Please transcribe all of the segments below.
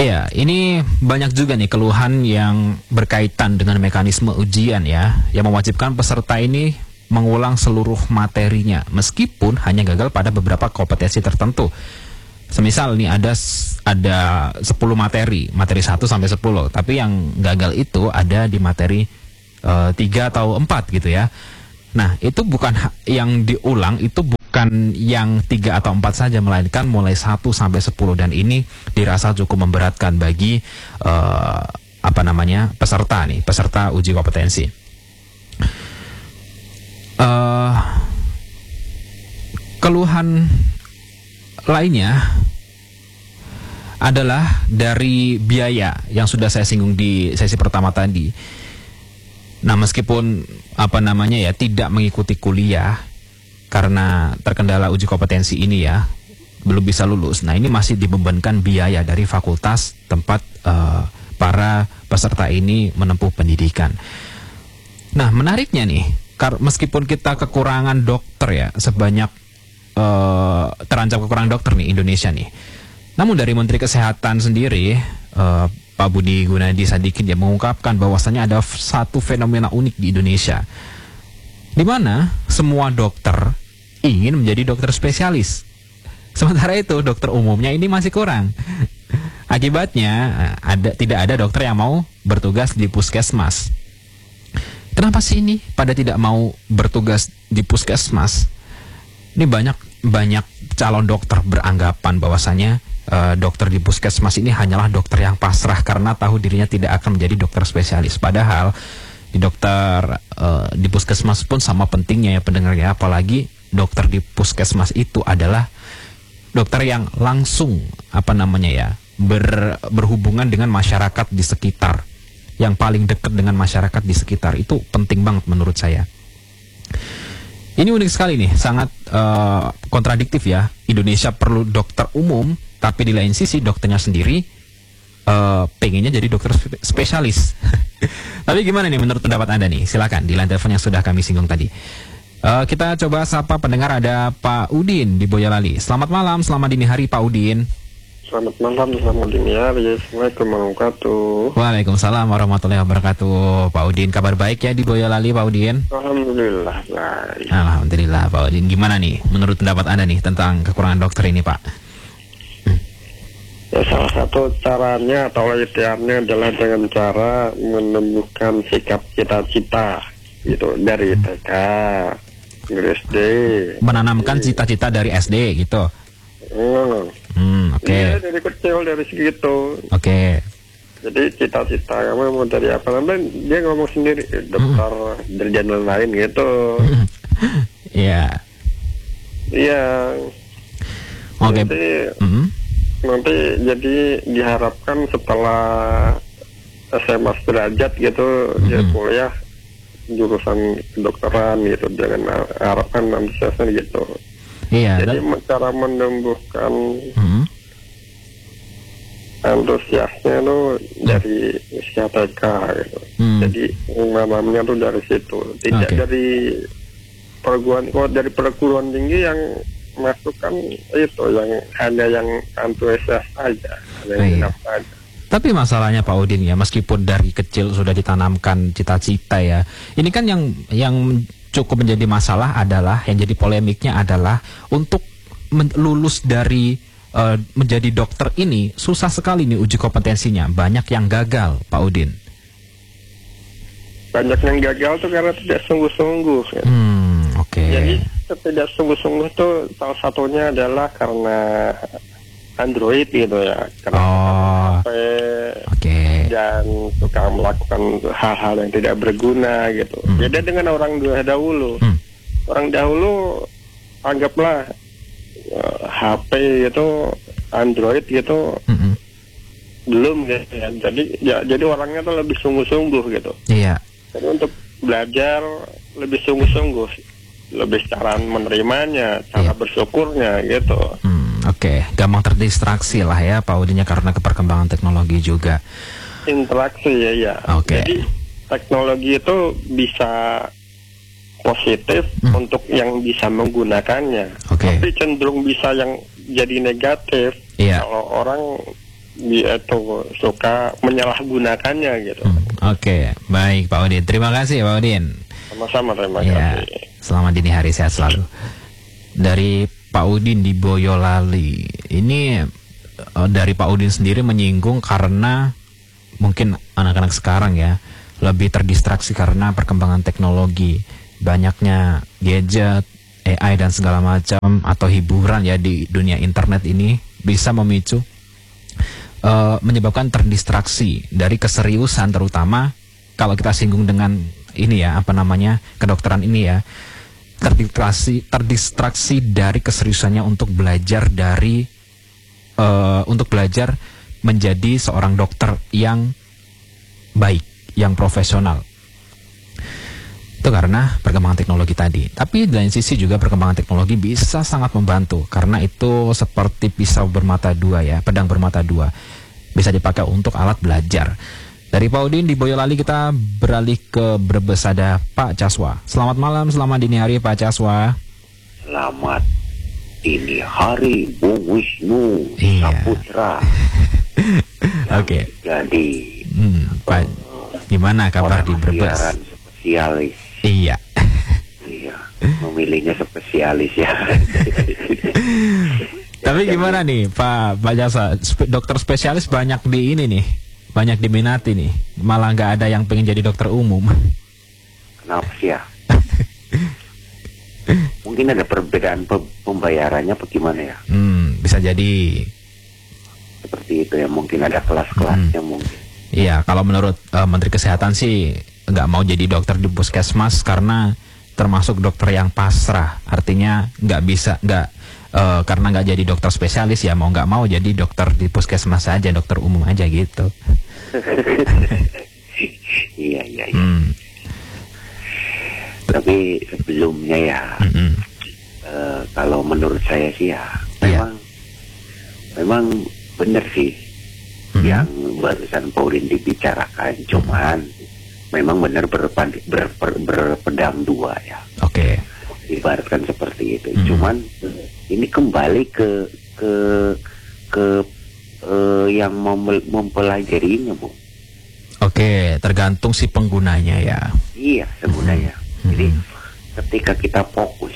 Iya, ini banyak juga nih keluhan yang berkaitan dengan mekanisme ujian ya, yang mewajibkan peserta ini mengulang seluruh materinya, meskipun hanya gagal pada beberapa kompetensi tertentu. Semisal nih ada 10 materi 1 sampai 10, tapi yang gagal itu ada di materi 3 atau 4 gitu ya. Nah, itu bukan yang diulang, itu bukan yang 3 atau 4 saja, melainkan mulai 1 sampai 10, dan ini dirasa cukup memberatkan bagi peserta uji kompetensi. Keluhan lainnya adalah dari biaya yang sudah saya singgung di sesi pertama tadi. Nah, meskipun tidak mengikuti kuliah karena terkendala uji kompetensi ini ya, belum bisa lulus. Nah, ini masih dibebankan biaya dari fakultas tempat para peserta ini menempuh pendidikan. Nah, menariknya nih, meskipun kita kekurangan dokter ya, sebanyak terancam kekurangan dokter nih Indonesia nih. Namun dari Menteri Kesehatan sendiri, Pak Budi Gunadi Sadikin, dia mengungkapkan bahwasannya ada satu fenomena unik di Indonesia, di mana semua dokter ingin menjadi dokter spesialis. Sementara itu dokter umumnya ini masih kurang. Akibatnya tidak ada dokter yang mau bertugas di puskesmas. Kenapa sih ini pada tidak mau bertugas di puskesmas? Ini banyak calon dokter beranggapan bahwasanya dokter di puskesmas ini hanyalah dokter yang pasrah karena tahu dirinya tidak akan menjadi dokter spesialis. Padahal di puskesmas pun sama pentingnya ya pendengarnya, apalagi dokter di puskesmas itu adalah dokter yang langsung berhubungan dengan masyarakat di sekitar, yang paling dekat dengan masyarakat di sekitar. Itu penting banget menurut saya. Ini unik sekali nih, sangat kontradiktif ya. Indonesia perlu dokter umum, tapi di lain sisi dokternya sendiri pengennya jadi dokter spesialis. Tapi gimana nih menurut pendapat Anda nih? Silakan di line telepon yang sudah kami singgung tadi. Kita coba sapa pendengar, ada Pak Udin di Boyolali. Selamat malam, selamat dini hari Pak Udin. Selamat malam, selamat dini hari. Assalamualaikum warahmatullahi wabarakatuh. Waalaikumsalam warahmatullahi wabarakatuh. Pak Udin, kabar baik ya di Boyolali Pak Udin? Alhamdulillah baik. Alhamdulillah Pak Udin. Gimana nih menurut pendapat Anda nih tentang kekurangan dokter ini Pak? Ya, salah satu caranya atau ikhtiarnya adalah dengan cara menemukan sikap cita-cita gitu dari TK, dari SD. Menanamkan cita-cita dari SD gitu. Oke. Iya, dari kecil, dari segitu. Oke. Jadi cita-cita kamu mau dari apa? Namanya dia ngomong sendiri, dokter dari jalan lain gitu. Iya. Iya. Oke. Nanti jadi diharapkan setelah SMA sederajat gitu dia kuliah jurusan kedokteran gitu, dengan harapan antusiasnya gitu. Iya. Jadi cara menumbuhkan antusiasnya tuh dari usia TK gitu. Jadi menanamnya tuh dari situ, tidak dari perguruan tinggi yang masukkan itu yang hanya yang antusias saja, yang saja. Tapi masalahnya Pak Udin ya, meskipun dari kecil sudah ditanamkan cita-cita ya, ini kan yang cukup menjadi masalah adalah, yang jadi polemiknya adalah untuk lulus dari menjadi dokter ini susah sekali nih uji kompetensinya, banyak yang gagal Pak Udin. Banyak yang gagal tuh karena tidak sungguh-sungguh. Jadi tidak sungguh-sungguh tuh salah satunya adalah karena Android gitu ya, karena HP dan suka melakukan hal-hal yang tidak berguna gitu. Beda dengan orang dahulu. Orang dahulu anggaplah HP itu, Android gitu belum gitu ya. Jadi orangnya tuh lebih sungguh-sungguh gitu. Iya. Jadi untuk belajar lebih sungguh-sungguh, lebih cara menerimanya, cara bersyukurnya gitu. Gampang terdistraksi lah ya Pak Udinnya karena keperkembangan teknologi juga. Interaksi ya. Jadi teknologi itu bisa positif untuk yang bisa menggunakannya, tapi cenderung bisa yang jadi negatif kalau orang dia tuh suka menyalahgunakannya gitu. Oke, baik Pak Udin. Terima kasih Pak Udin. Sama-sama, terima kasih. Selamat dini hari, sehat selalu. Dari Pak Udin di Boyolali. Ini dari Pak Udin sendiri menyinggung karena mungkin anak-anak sekarang ya lebih terdistraksi karena perkembangan teknologi, banyaknya gadget, AI dan segala macam atau hiburan ya di dunia internet ini bisa memicu menyebabkan terdistraksi dari keseriusan, terutama kalau kita singgung dengan ini ya, apa namanya, kedokteran ini ya, terdistraksi dari keseriusannya untuk belajar untuk belajar menjadi seorang dokter yang baik, yang profesional. Itu karena perkembangan teknologi tadi. Tapi di lain sisi juga perkembangan teknologi bisa sangat membantu, karena itu seperti pisau bermata dua ya, pedang bermata dua. Bisa dipakai untuk alat belajar. Dari Pak Udin di Boyolali kita beralih ke Brebes, ada Pak Caswa. Selamat malam, selamat dini hari Pak Caswa. Selamat dini hari Bung Wisnu Saputra. Oke. Jadi Pak, gimana kabar di Brebes? Spesialis. Iya. Iya, memilihnya spesialis ya. Tapi gimana nih Pak Jasa, dokter spesialis banyak di ini nih, banyak diminati nih, malah nggak ada yang pengen jadi dokter umum. Kenapa sih ya? Mungkin ada perbedaan pembayarannya bagaimana ya? Bisa jadi seperti itu ya, mungkin ada kelas-kelasnya mungkin. Iya, kalau menurut Menteri Kesehatan sih nggak mau jadi dokter di puskesmas karena termasuk dokter yang pasrah, artinya nggak bisa, karena nggak jadi dokter spesialis ya mau nggak mau jadi dokter di puskesmas aja, dokter umum aja gitu. Iya. Tapi sebelumnya ya, kalau menurut saya sih ya, memang benar sih yang barusan Pauline dibicarakan, cuman memang benar berpedang dua ya. Oke. Ibaratkan seperti itu. Cuman ini kembali ke yang mempelajarinya, Bu. Oke, tergantung si penggunanya ya. Iya, sebenarnya. Jadi ketika kita fokus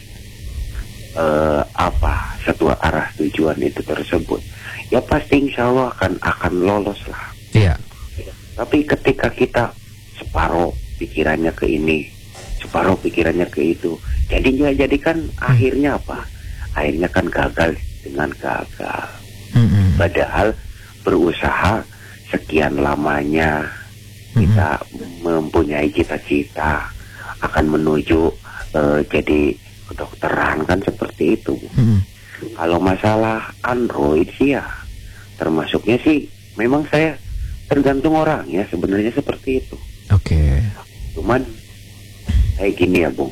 satu arah tujuan itu tersebut, ya pasti insya Allah akan lolos lah. Iya. Tapi ketika kita separuh pikirannya ke ini, separuh pikirannya ke itu, jadi kan akhirnya apa? Akhirnya kan gagal dengan gagal. Padahal berusaha sekian lamanya kita mempunyai cita-cita akan menuju jadi kedokteran kan seperti itu. Kalau masalah Android sih ya, termasuknya sih memang saya tergantung orang ya, sebenarnya seperti itu. Oke. Cuman kayak gini ya, Bung.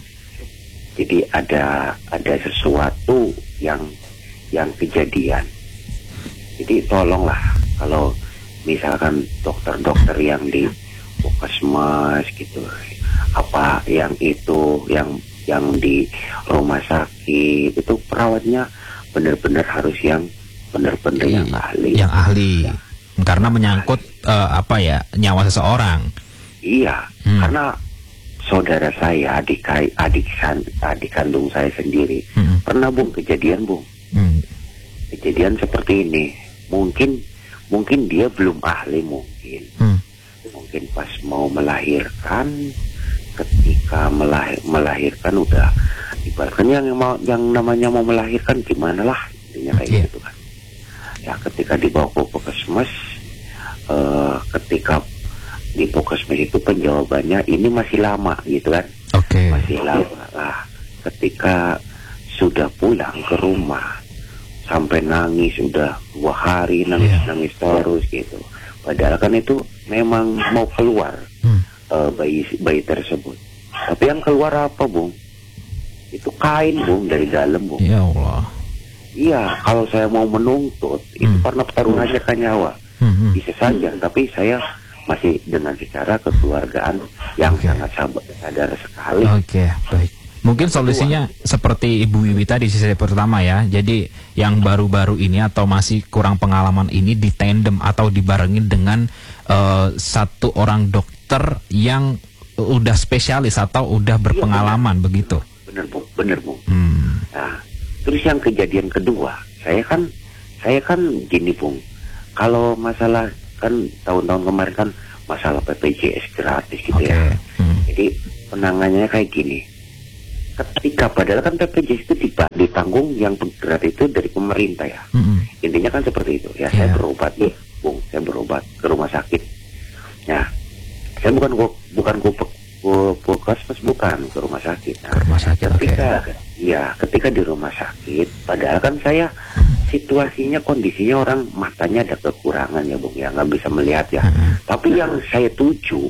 Jadi ada sesuatu yang kejadian. Jadi tolonglah kalau misalkan dokter-dokter yang di puskesmas gitu, apa yang itu yang di rumah sakit itu perawatnya benar-benar harus yang benar-benar yang ahli. Yang ahli. Karena menyangkut nyawa seseorang. Iya, karena saudara saya, adik kandung saya sendiri pernah, Bung, kejadian, Bung. Kejadian seperti ini. Mungkin dia belum ahli, mungkin pas mau melahirkan, ketika melahirkan udah ibaratkan yang namanya mau melahirkan gimana lah intinya kayak gitu kan. Ya ketika dibawa ke puskesmas, ketika di puskesmas itu penjawabannya ini masih lama gitu kan. Masih lama lah. Ketika sudah pulang ke rumah sampai nangis, udah 2 hari nangis terus gitu. Padahal kan itu memang mau keluar bayi tersebut. Tapi yang keluar apa, Bung? Itu kain, Bung, dari dalam, Bung. Ya Allah. Iya, kalau saya mau menuntut itu karena pertaruhannya kan nyawa. Bisa saja, tapi saya masih dengan secara kekeluargaan yang sangat sadar sekali. Oke, baik. Mungkin solusinya seperti Ibu Wiwi tadi sisi pertama ya. Jadi yang baru-baru ini atau masih kurang pengalaman ini ditandem atau dibarengin dengan satu orang dokter yang udah spesialis atau udah berpengalaman, begitu. Bener Bu. Nah, terus yang kejadian kedua, saya kan gini Bung. Kalau masalah kan tahun-tahun kemarin kan masalah BPJS gratis gitu ya. Jadi penanganannya kayak gini. Ketika padahal kan BPJS itu ditanggung yang gratis itu dari pemerintah ya. Intinya kan seperti itu ya. Saya berobat nih, Bung. Saya berobat ke rumah sakit. Nah, saya bukan puskesmas, bukan ke rumah sakit. Nah, rumah sakit. Ketika di rumah sakit, padahal kan saya situasinya, kondisinya orang matanya ada kekurangan ya Bung ya, nggak bisa melihat ya. Tapi yang saya tuju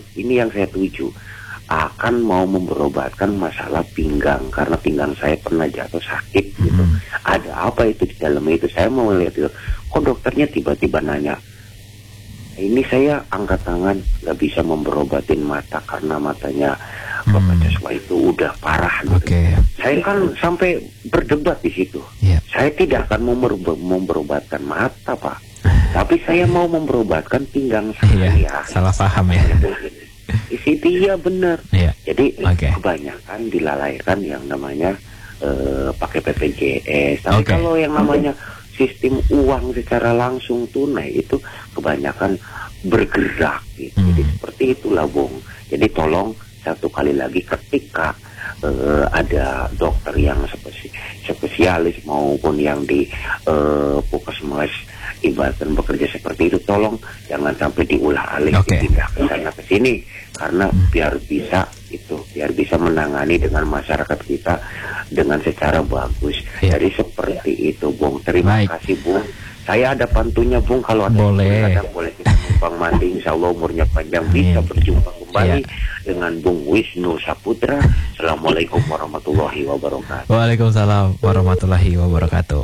akan mau memberobatkan masalah pinggang, karena pinggang saya pernah jatuh sakit gitu. Ada apa itu di dalam itu? Saya mau lihat itu. Kok dokternya tiba-tiba nanya, ini saya angkat tangan nggak bisa memberobatin mata karena matanya Bapak Joshua itu udah parah gitu. Saya kan sampai berdebat di situ. Saya tidak akan memberobatkan mata Pak, tapi saya mau memberobatkan pinggang saya. Salah paham ya. Di situ ya benar. Jadi kebanyakan dilalaikan yang namanya pakai BPJS. Tapi kalau yang namanya sistem uang secara langsung tunai itu kebanyakan bergerak gitu. Jadi seperti itulah Bung. Jadi tolong satu kali lagi ketika ada dokter yang spesialis maupun yang di puskesmas ibaratkan bekerja seperti itu, tolong jangan sampai diulah alih dipindah ke sana ke sini, karena biar bisa menangani dengan masyarakat kita dengan secara bagus. Jadi seperti itu Bung. Terima kasih Bung. Saya ada pantunya Bung, kalau ada boleh kita numpang mandi, insya Allah umurnya panjang. Bisa berjumpa kembali dengan Bung Wisnu Saputra. Assalamualaikum warahmatullahi wabarakatuh. Waalaikumsalam warahmatullahi wabarakatuh.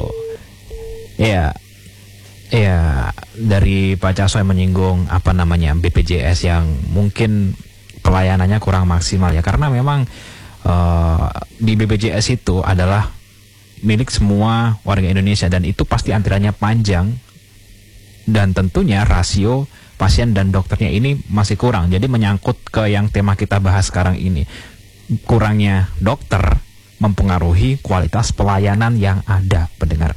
Iya, dari Pak Caso yang menyinggung BPJS yang mungkin pelayanannya kurang maksimal ya, karena memang di BPJS itu adalah milik semua warga Indonesia dan itu pasti antriannya panjang dan tentunya rasio pasien dan dokternya ini masih kurang. Jadi menyangkut ke yang tema kita bahas sekarang ini, kurangnya dokter mempengaruhi kualitas pelayanan yang ada, pendengar.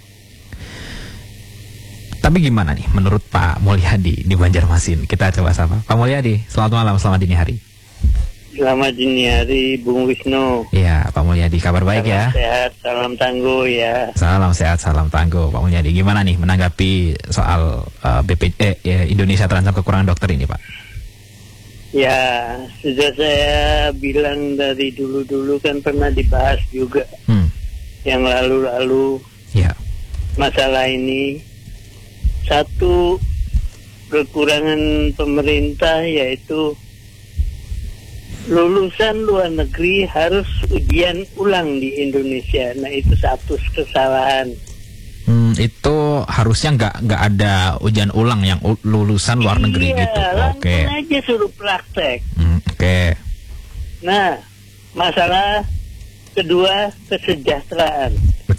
Tapi gimana nih menurut Pak Mulyadi di Banjarmasin? Kita coba sapa. Pak Mulyadi, selamat malam, selamat dini hari. Selamat dini hari, Bung Wisnu. Iya, Pak Mulyadi, kabar baik ya? Sehat, salam tangguh ya. Salam sehat, salam tangguh, Pak Mulyadi. Gimana nih menanggapi soal Indonesia terancam kekurangan dokter ini, Pak? Ya, sudah saya bilang dari dulu-dulu kan pernah dibahas juga. Yang lalu-lalu masalah ini. Satu kekurangan pemerintah yaitu lulusan luar negeri harus ujian ulang di Indonesia. Nah itu satu kesalahan. Itu harusnya nggak ada ujian ulang yang lulusan luar negeri gitu. Langsung aja suruh praktek. Nah masalah kedua, kesejahteraan.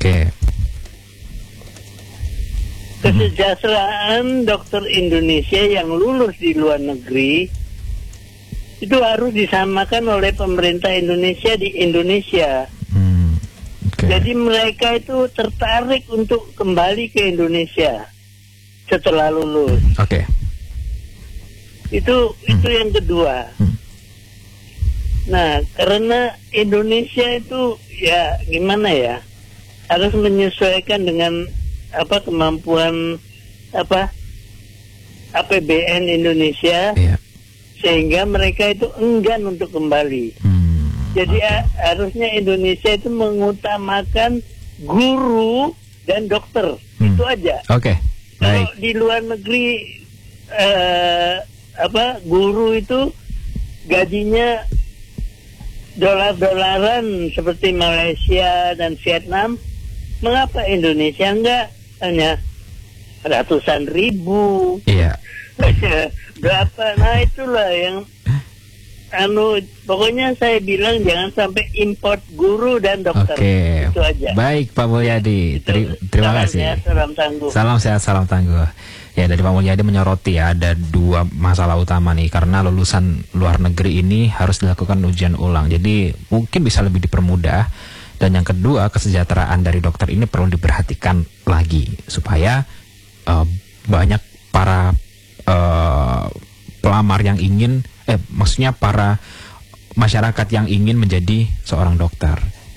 Kesejahteraan dokter Indonesia yang lulus di luar negeri itu harus disamakan oleh pemerintah Indonesia di Indonesia. Jadi mereka itu tertarik untuk kembali ke Indonesia setelah lulus. Itu yang kedua. Nah, karena Indonesia itu ya gimana ya, harus menyesuaikan dengan kemampuan APBN Indonesia, sehingga mereka itu enggan untuk kembali. Jadi harusnya Indonesia itu mengutamakan guru dan dokter, itu aja. Kalau di luar negeri guru itu gajinya dolar-dolaran seperti Malaysia dan Vietnam, mengapa Indonesia enggak? Hanya ratusan ribu. Berapa? Nah itulah yang pokoknya saya bilang jangan sampai import guru dan dokter. Itu aja. Baik Pak Mulyadi, terima kasih. Sehat, salam tangguh. Salam sehat, salam tangguh. Ya, dari Pak Mulyadi menyoroti ya, ada dua masalah utama nih, karena lulusan luar negeri ini harus dilakukan ujian ulang. Jadi mungkin bisa lebih dipermudah. Dan yang kedua, kesejahteraan dari dokter ini perlu diperhatikan lagi supaya banyak para pelamar yang ingin, maksudnya para masyarakat yang ingin menjadi seorang dokter.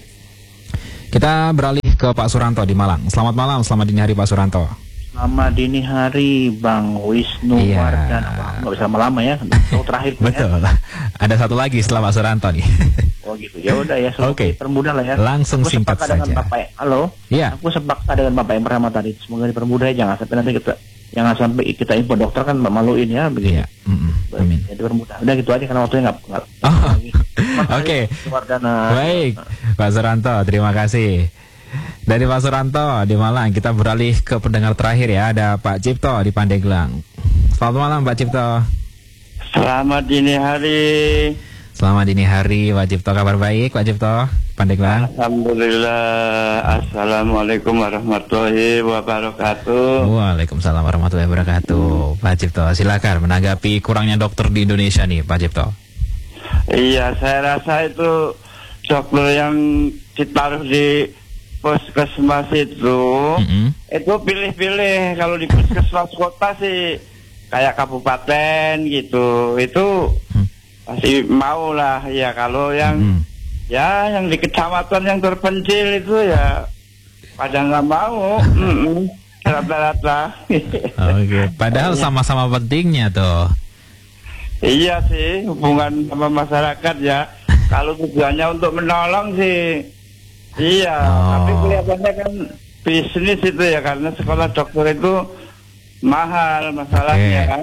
Kita beralih ke Pak Suranto di Malang. Selamat malam, selamat dini hari Pak Suranto. Selamat dini hari Bang Wisnu Wardana. Nggak bisa lama-lama ya. Terakhir. Betul. Ya. Ada satu lagi setelah Pak Suranto nih. Oh gitu. Ya udah ya. Oke. Permudah lah ya. Langsung aku singkat saja. Halo. Iya. Aku sepakat dengan Bapak yang pertama tadi. Semoga dipermudah ya. Jangan sampai kita info dokter kan maluin ya begini. Iya. Amin. Jadi dipermudah. Udah gitu aja karena waktunya nggak. Oke. Baik, Pak Suranto, terima kasih. Dari Pak Suranto di Malang, kita beralih ke pendengar terakhir ya. Ada Pak Cipto di Pandeglang. Selamat malam Pak Cipto. Selamat dini hari. Selamat dini hari Pak Cipto, kabar baik Pak Cipto, Pandeglang? Alhamdulillah. Assalamualaikum warahmatullahi wabarakatuh. Waalaikumsalam warahmatullahi wabarakatuh. Pak Cipto, silakan menanggapi kurangnya dokter di Indonesia nih Pak Cipto. Iya, saya rasa itu dokter yang ditaruh di puskesmas itu pilih-pilih. Kalau di puskesmas kota sih kayak kabupaten gitu, itu pasti mau lah ya. Kalau yang yang di kecamatan yang terpencil itu ya pada nggak mau. Rata-rata. Oke. Padahal sama-sama pentingnya tuh. Iya sih, hubungan sama masyarakat ya. Kalau tujuannya untuk menolong sih, iya. Tapi kelihatannya kan bisnis itu ya, karena sekolah dokter itu mahal masalahnya kan.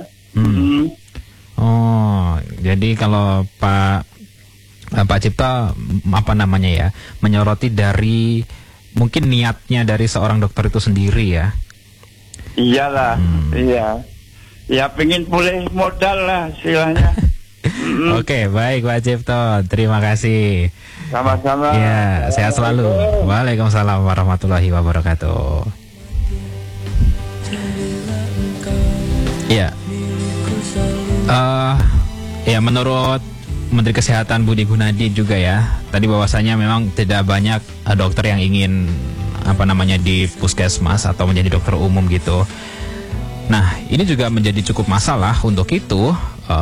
Oh, jadi kalau Pak Cipta menyoroti dari mungkin niatnya dari seorang dokter itu sendiri ya. Iyalah, iya. Ya pengen pulih modal lah istilahnya. Oke, baik Pak Cipto, terima kasih. Sama-sama. Ya, sehat selalu. Waalaikumsalam warahmatullahi wabarakatuh. Ya, ya menurut Menteri Kesehatan Budi Gunadi juga ya, tadi bahwasanya memang tidak banyak dokter yang ingin di puskesmas atau menjadi dokter umum gitu. Nah, ini juga menjadi cukup masalah. Untuk itu,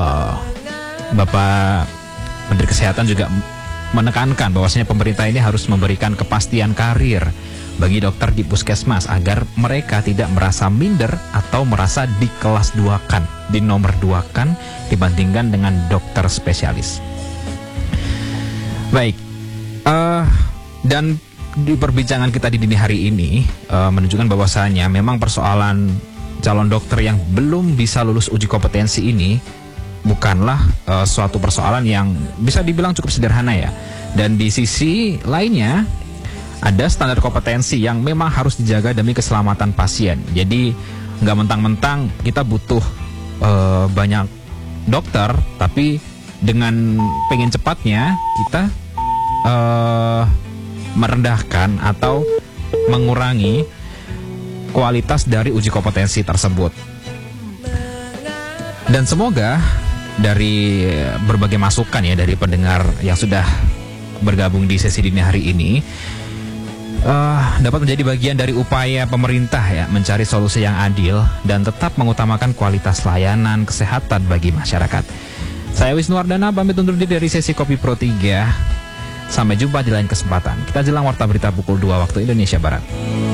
Bapak Menteri Kesehatan juga menekankan bahwasanya pemerintah ini harus memberikan kepastian karir bagi dokter di puskesmas agar mereka tidak merasa minder atau merasa di kelas duakan, di nomor duakan dibandingkan dengan dokter spesialis. Baik, dan di perbincangan kita di dini hari ini menunjukkan bahwasanya memang persoalan calon dokter yang belum bisa lulus uji kompetensi ini bukanlah suatu persoalan yang bisa dibilang cukup sederhana ya. Dan di sisi lainnya ada standar kompetensi yang memang harus dijaga demi keselamatan pasien. Jadi nggak mentang-mentang kita butuh banyak dokter, tapi dengan pengen cepatnya kita merendahkan atau mengurangi kualitas dari uji kompetensi tersebut. Dan semoga dari berbagai masukan ya dari pendengar yang sudah bergabung di sesi dini hari ini dapat menjadi bagian dari upaya pemerintah ya mencari solusi yang adil dan tetap mengutamakan kualitas layanan kesehatan bagi masyarakat. Saya Wisnu Wardana pamit undur diri dari sesi Kopi Pro 3. Sampai jumpa di lain kesempatan. Kita jelang warta berita pukul 2 waktu Indonesia Barat.